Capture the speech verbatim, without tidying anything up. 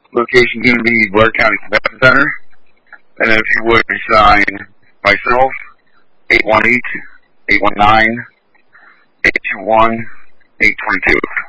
Location going to be Blair County Convention Center. And if you would sign myself, eight one eight, eight one nine, eight two one, eight two two.